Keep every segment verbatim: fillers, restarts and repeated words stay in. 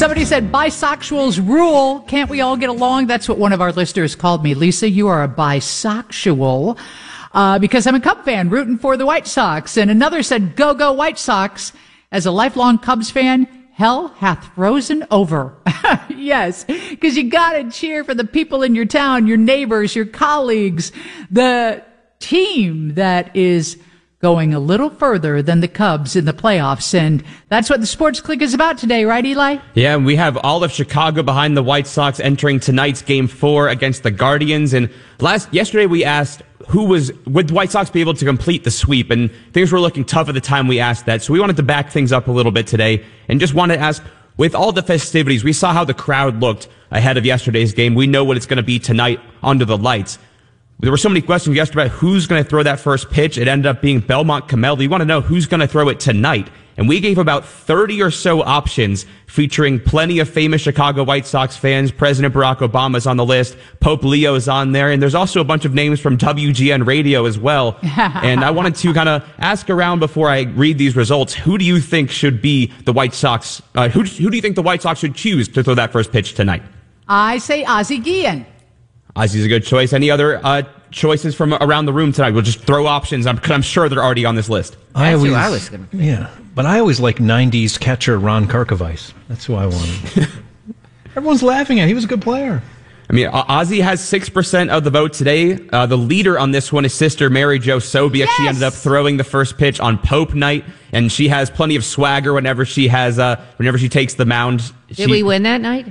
Somebody said, bisexuals rule. Can't we all get along? That's what one of our listeners called me. Lisa, you are a bisexual. Uh, because I'm a Cub fan rooting for the White Sox. And another said, go, go White Sox. As a lifelong Cubs fan, hell hath frozen over. Yes, because you got to cheer for the people in your town, your neighbors, your colleagues, the team that is going a little further than the Cubs in the playoffs. And that's what the Sports Click is about today, right, Eli? Yeah, and we have all of Chicago behind the White Sox entering tonight's Game four against the Guardians. And last yesterday we asked who was, would the White Sox be able to complete the sweep? And things were looking tough at the time we asked that. So we wanted to back things up a little bit today and just wanted to ask, with all the festivities, we saw how the crowd looked ahead of yesterday's game. We know what it's going to be tonight under the lights. There were so many questions yesterday about who's going to throw that first pitch. It ended up being Belmont Camel. We want to know who's going to throw it tonight. And we gave about thirty or so options featuring plenty of famous Chicago White Sox fans. President Barack Obama's on the list. Pope Leo is on there. And there's also a bunch of names from W G N Radio as well. And I wanted to kind of ask around before I read these results. Who do you think should be the White Sox? Uh, who, who do you think the White Sox should choose to throw that first pitch tonight? I say Ozzie Guillen. Ozzie's a good choice. Any other uh, choices from around the room tonight? We'll just throw options. I'm, I'm sure they're already on this list. I That's always, who I was gonna pick. Yeah, but I always like nineties catcher Ron Karkovice. That's who I wanted. Everyone's laughing at him. He was a good player. I mean, Ozzie has six percent of the vote today. Uh, the leader on this one is sister Mary Jo Sobiek. Yes! She ended up throwing the first pitch on Pope night, and she has plenty of swagger whenever she has, uh, whenever she takes the mound. Did she, we win that night?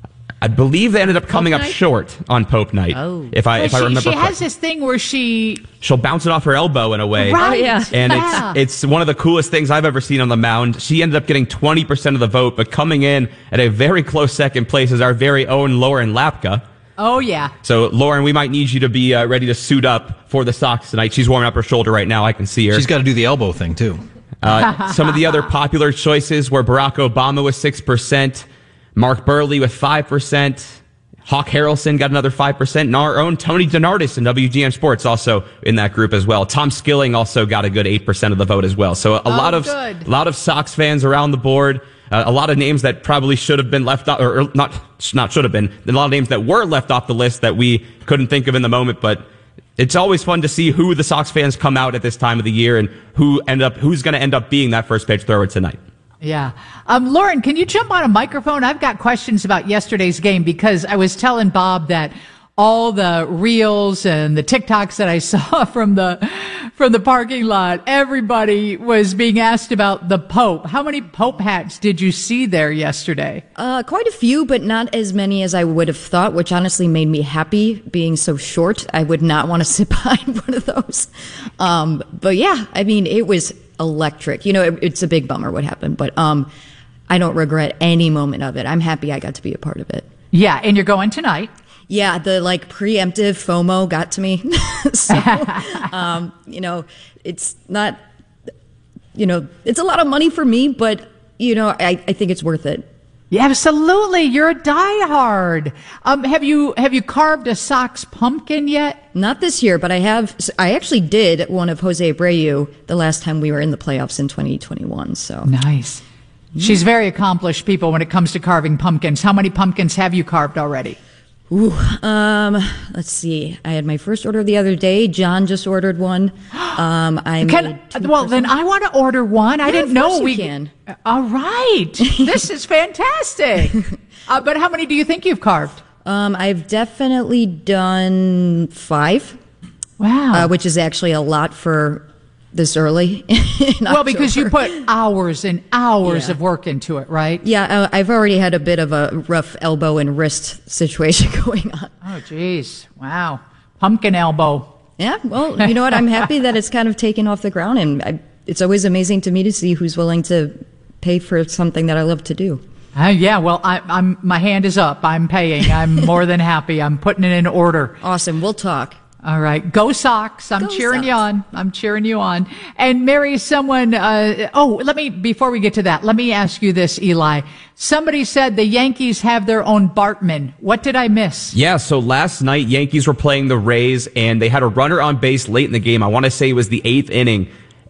I believe they ended up coming Pope up night? short on Pope night. Oh. If I, Well, if I she, remember she correctly. has this thing where she... She'll bounce it off her elbow in a way. Right. Oh, yeah. And Yeah. it's it's one of the coolest things I've ever seen on the mound. She ended up getting twenty percent of the vote, but coming in at a very close second place is our very own Lauren Lapka. Oh, yeah. So, Lauren, we might need you to be uh, ready to suit up for the Sox tonight. She's warming up her shoulder right now. I can see her. She's got to do the elbow thing, too. Uh, some of the other popular choices were Barack Obama with six percent, Mark Burley with five percent, Hawk Harrelson got another five percent, and our own Tony DeNardis in W G N Sports also in that group as well. Tom Skilling also got a good eight percent of the vote as well. So a Oh, lot of good. a lot of Sox fans around the board. Uh, a lot of names that probably should have been left off, or, or not not should have been. A lot of names that were left off the list that we couldn't think of in the moment. But it's always fun to see who the Sox fans come out at this time of the year and who end up who's going to end up being that first pitch thrower tonight. Yeah. Um, Lauren, can you jump on a microphone? I've got questions about yesterday's game because I was telling Bob that all the reels and the TikToks that I saw from the from the parking lot, everybody was being asked about the Pope. How many Pope hats did you see there yesterday? Uh, quite a few, but not as many as I would have thought, which honestly made me happy being so short. I would not want to sit behind one of those. Um, but yeah, I mean, it was electric. You know, it, it's a big bummer what happened, but um, I don't regret any moment of it. I'm happy I got to be a part of it. Yeah, and you're going tonight. Yeah, the like preemptive FOMO got to me. so, um, you know, it's not, you know, it's a lot of money for me, but, you know, I, I think it's worth it. Yeah, absolutely. You're a diehard. Um, have you have you carved a Sox pumpkin yet? Not this year, but I have. I actually did one of Jose Abreu the last time we were in the playoffs in twenty twenty-one. So Nice. She's very accomplished, people, when it comes to carving pumpkins. How many pumpkins have you carved already? Ooh, um, let's see. I had my first order the other day. John just ordered one. Um, I Can, made two well, person- then I want to order one. I Yeah, didn't of know course you we can. All right. This is fantastic. Uh, but how many do you think you've carved? Um, I've definitely done five, Wow. uh, which is actually a lot for this early. in well, because you October. put hours and hours Yeah. of work into it, right? Yeah, uh, I've already had a bit of a rough elbow and wrist situation going on. Oh, geez. Wow. Pumpkin elbow. Yeah, well, you know what? I'm happy that it's kind of taken off the ground, and I, it's always amazing to me to see who's willing to pay for something that I love to do. Uh, yeah, well, I, I'm my hand is up. I'm paying. I'm more than happy. I'm putting it in order. Awesome. We'll talk. All right. Go Sox. I'm Go cheering Sox. you on. I'm cheering you on. And Mary, someone, uh, oh, let me, before we get to that, let me ask you this, Eli. Somebody said the Yankees have their own Bartman. What did I miss? Yeah, so last night, Yankees were playing the Rays, and they had a runner on base late in the game. I want to say it was the eighth inning.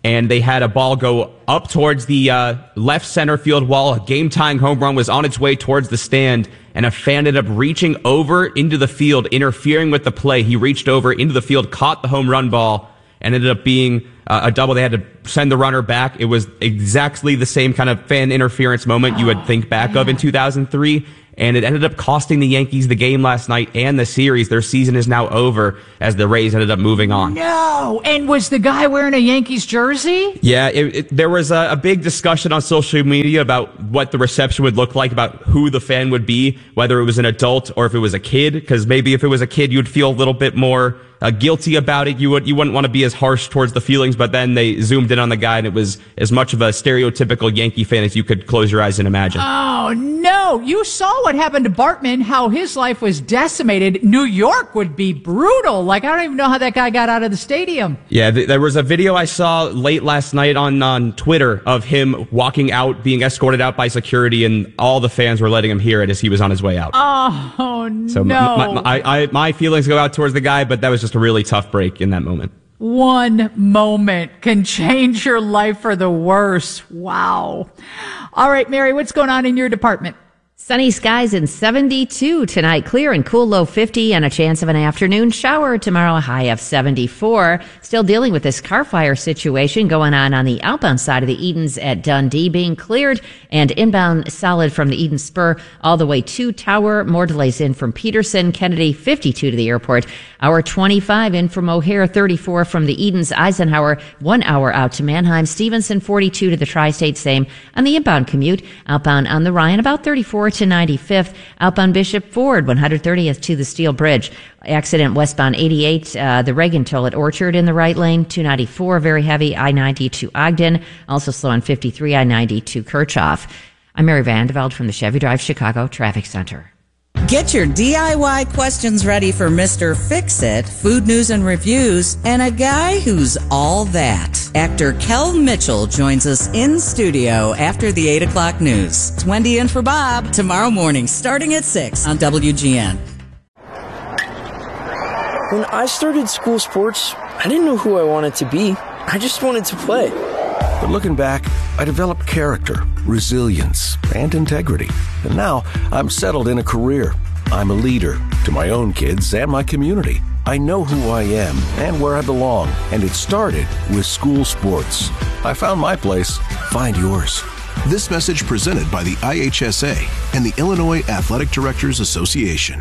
and they had a ball go up towards the uh, left center field wall. A game-tying home run was on its way towards the stand, and a fan ended up reaching over into the field, interfering with the play. He reached over into the field, caught the home run ball, and ended up being uh, a double. They had to send the runner back. It was exactly the same kind of fan interference moment you would think back of in two thousand three. And it ended up costing the Yankees the game last night and the series. Their season is now over as the Rays ended up moving on. No. And was the guy wearing a Yankees jersey? Yeah, it, it, there was a, a big discussion on social media about what the reception would look like, about who the fan would be, whether it was an adult or if it was a kid. Because maybe if it was a kid, you'd feel a little bit more uh, guilty about it. You would you wouldn't want to be as harsh towards the feelings. But then they zoomed in on the guy, and it was as much of a stereotypical Yankee fan as you could close your eyes and imagine. Oh no! You saw what happened to Bartman, how his life was decimated. New York would be brutal. Like, I don't even know how that guy got out of the stadium. Yeah, th- there was a video I saw late last night on, on Twitter of him walking out, being escorted out by security, and all the fans were letting him hear it as he was on his way out. Oh, so no. My, my, I, I, my feelings go out towards the guy, but that was just a really tough break in that moment. One moment can change your life for the worse. Wow. All right, Mary, what's going on in your department? Sunny skies and seventy-two tonight, clear and cool, low fifty, and a chance of an afternoon shower tomorrow, a high of seventy-four. Still dealing with this car fire situation going on on the outbound side of the Edens at Dundee, being cleared, and inbound solid from the Eden Spur all the way to Tower. More delays in from Peterson, Kennedy, fifty-two to the airport. Hour twenty-five in from O'Hare, thirty-four from the Edens, Eisenhower, one hour out to Mannheim, Stevenson, forty-two to the Tri-State, same on the inbound commute. Outbound on the Ryan, about thirty-four to ninety-fifth. Outbound Bishop Ford, one hundred thirtieth to the Steel Bridge. Accident westbound eighty-eight, uh, the Reagan toll at Orchard in the right lane. two ninety-four, very heavy, I ninety to Ogden. Also slow on fifty-three, I ninety to Kirchhoff. I'm Mary Vandeveld from the Chevy Drive Chicago Traffic Center. Get your D I Y questions ready for Mister Fix-It, food news and reviews, and a guy who's all that. Actor Kel Mitchell joins us in studio after the eight o'clock news. It's Wendy in for Bob tomorrow morning, starting at six on W G N. When I started school sports, I didn't know who I wanted to be. I just wanted to play. But looking back, I developed character, resilience, and integrity. And now I'm settled in a career. I'm a leader to my own kids and my community. I know who I am and where I belong, and it started with school sports. I found my place. Find yours. This message presented by the I H S A and the Illinois Athletic Directors Association.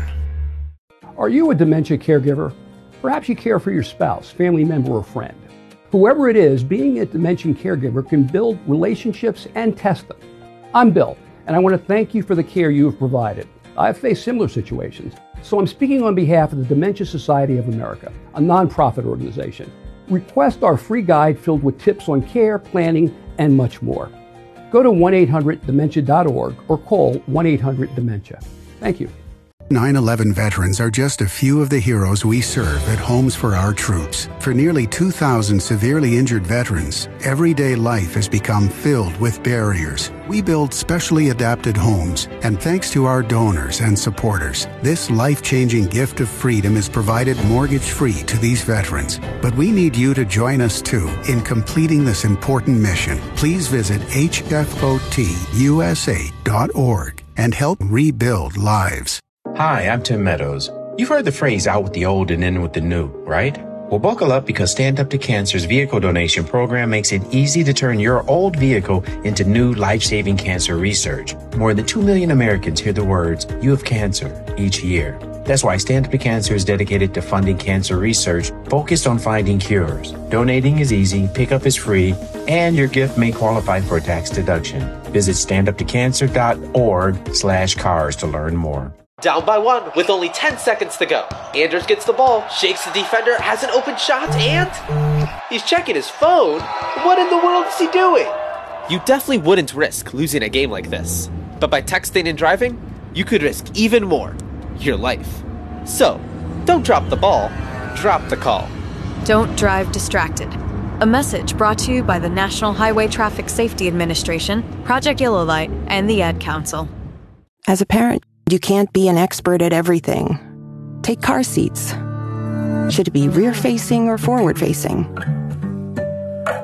Are you a dementia caregiver? Perhaps you care for your spouse, family member, or friend. Whoever it is, being a dementia caregiver can build relationships and test them. I'm Bill, and I want to thank you for the care you have provided. I've faced similar situations, so I'm speaking on behalf of the Dementia Society of America, a nonprofit organization. Request our free guide filled with tips on care, planning, and much more. Go to one eight hundred dementia dot org or call one eight hundred dementia. Thank you. nine eleven veterans are just a few of the heroes we serve at Homes for Our Troops. For nearly two thousand severely injured veterans, everyday life has become filled with barriers. We build specially adapted homes, and thanks to our donors and supporters, this life-changing gift of freedom is provided mortgage-free to these veterans. But we need you to join us, too, in completing this important mission. Please visit H F O T U S A dot org and help rebuild lives. Hi, I'm Tim Meadows. You've heard the phrase out with the old and in with the new, right? Well, buckle up because Stand Up to Cancer's vehicle donation program makes it easy to turn your old vehicle into new life-saving cancer research. More than two million Americans hear the words, "You have cancer," each year. That's why Stand Up to Cancer is dedicated to funding cancer research focused on finding cures. Donating is easy, pickup is free, and your gift may qualify for a tax deduction. Visit stand up to cancer dot org slash cars to learn more. Down by one with only ten seconds to go. Anders gets the ball, shakes the defender, has an open shot, and he's checking his phone. What in the world is he doing? You definitely wouldn't risk losing a game like this. But by texting and driving, you could risk even more. Your life. So, don't drop the ball, drop the call. Don't drive distracted. A message brought to you by the National Highway Traffic Safety Administration, Project Yellow Light, and the Ad Council. As a parent, you can't be an expert at everything. Take car seats. Should it be rear-facing or forward-facing?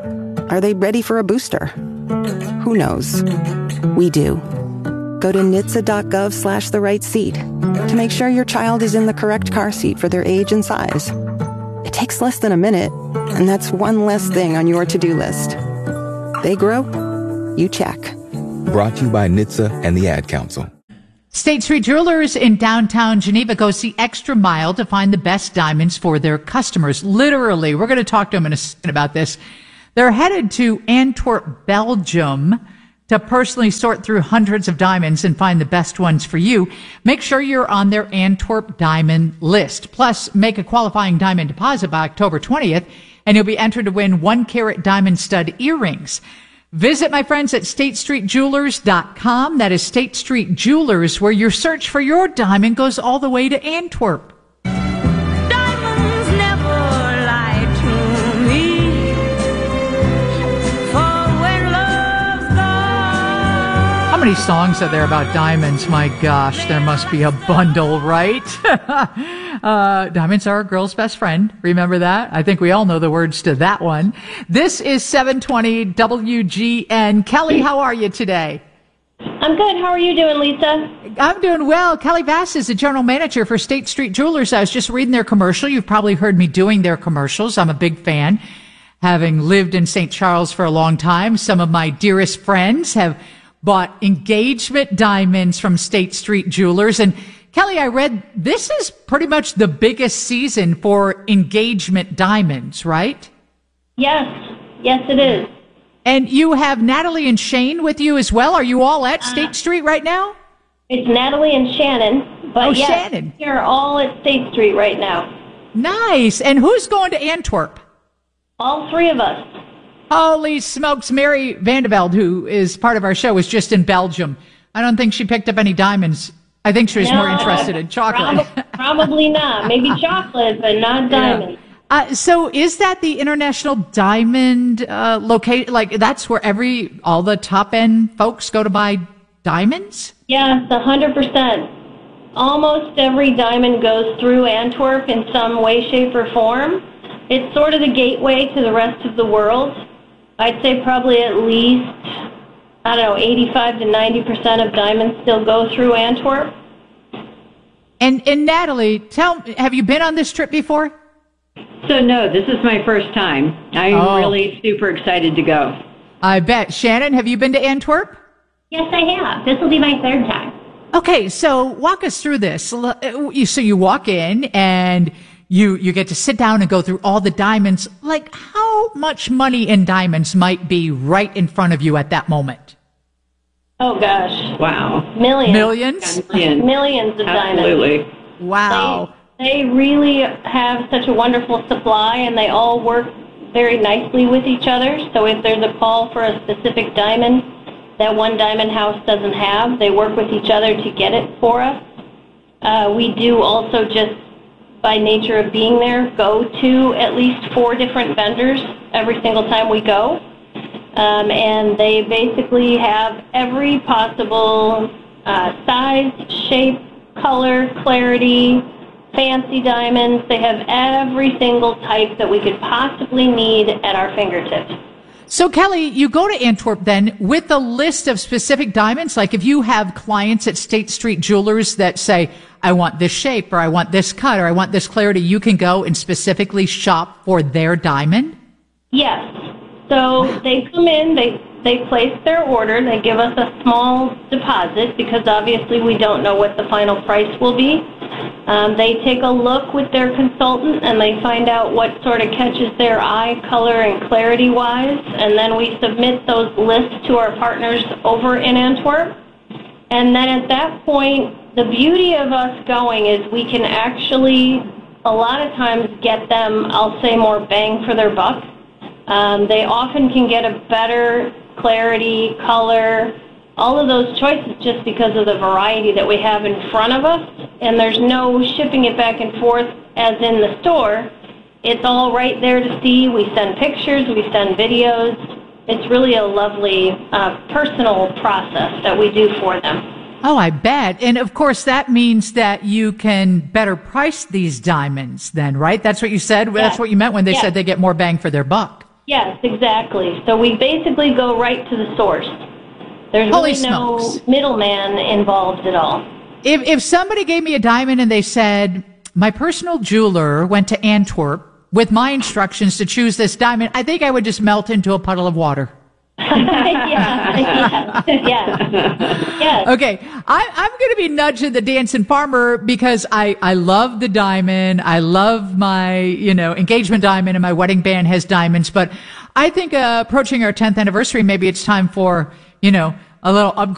Are they ready for a booster? Who knows? We do. Go to N H T S A dot gov slash the right seat to make sure your child is in the correct car seat for their age and size. It takes less than a minute, and that's one less thing on your to-do list. They grow, you check. Brought to you by N H T S A and the Ad Council. State Street Jewelers in downtown Geneva goes the extra mile to find the best diamonds for their customers. Literally, we're going to talk to them in a second about this. They're headed to Antwerp, Belgium, to personally sort through hundreds of diamonds and find the best ones for you. Make sure you're on their Antwerp diamond list. Plus, make a qualifying diamond deposit by October twentieth, and you'll be entered to win one carat diamond stud earrings. Visit my friends at state street jewelers dot com. That is State Street Jewelers, where your search for your diamond goes all the way to Antwerp. Diamonds never lie to me, for when love's gone. How many songs are there about diamonds? My gosh, there must be a bundle, right? Uh, diamonds are a girl's best friend. Remember that? I think we all know the words to that one. This is seven twenty W G N. Kelly, how are you today? I'm good. How are you doing, Lisa? I'm doing well. Kelly Bass is the general manager for State Street Jewelers. I was just reading their commercial. You've probably heard me doing their commercials. I'm a big fan. Having lived in Saint Charles for a long time, some of my dearest friends have bought engagement diamonds from State Street Jewelers. And Kelly, I read this is pretty much the biggest season for engagement diamonds, right? Yes. Yes, it is. And you have Natalie and Shane with you as well. Are you all at State Street right now? It's Natalie and Shannon. But oh, yes, Shannon. We're all at State Street right now. Nice. And who's going to Antwerp? All three of us. Holy smokes. Mary Vandeveld, who is part of our show, was just in Belgium. I don't think she picked up any diamonds. I think she was No, more interested in chocolate. Prob- probably not. Maybe chocolate, but not diamonds. Yeah. Uh, so is that the International Diamond uh, location? Like that's where every all the top end folks go to buy diamonds? Yes, a hundred percent. Almost every diamond goes through Antwerp in some way, shape, or form. It's sort of the gateway to the rest of the world. I'd say probably at least, I don't know, eighty-five to ninety percent of diamonds still go through Antwerp. And and Natalie, tell have you been on this trip before? So no, this is my first time. I'm Oh. really super excited to go. I bet. Shannon, have you been to Antwerp? Yes, I have. This will be my third time. Okay, so walk us through this. L- you- So you walk in and you you get to sit down and go through all the diamonds. Like how much money in diamonds might be right in front of you at that moment? Oh, gosh. Wow. Millions. Millions? Millions. Millions of diamonds. Absolutely. Wow. They, they really have such a wonderful supply, and they all work very nicely with each other. So if there's a call for a specific diamond that one diamond house doesn't have, they work with each other to get it for us. Uh, we do also just, by nature of being there, go to at least four different vendors every single time we go. Um, and they basically have every possible uh, size, shape, color, clarity, fancy diamonds. They have every single type that we could possibly need at our fingertips. So Kelly, you go to Antwerp then with a list of specific diamonds. Like if you have clients at State Street Jewelers that say, I want this shape or I want this cut or I want this clarity, you can go and specifically shop for their diamond? Yes. So they come in, they, they place their order, they give us a small deposit because obviously we don't know what the final price will be. Um, they take a look with their consultant and they find out what sort of catches their eye, color, and clarity-wise, and then we submit those lists to our partners over in Antwerp. And then at that point, the beauty of us going is we can actually, a lot of times, get them, I'll say, more bang for their buck. Um, they often can get a better clarity, color, all of those choices just because of the variety that we have in front of us. And there's no shipping it back and forth as in the store. It's all right there to see. We send pictures, we send videos. It's really a lovely uh, personal process that we do for them. Oh, I bet. And of course, that means that you can better price these diamonds then, right? That's what you said? Yes. That's what you meant when they Yes. said they get more bang for their buck. Yes, exactly. So we basically go right to the source. There's Holy really no smokes. middleman involved at all. If if somebody gave me a diamond and they said, my personal jeweler went to Antwerp with my instructions to choose this diamond, I think I would just melt into a puddle of water. yeah, yeah, yeah, yes. Okay, I, I'm going to be nudging the dancing farmer because I, I love the diamond. I love my, you know, engagement diamond, and my wedding band has diamonds. But I think uh, approaching our tenth anniversary, maybe it's time for, you know, a little upgrade.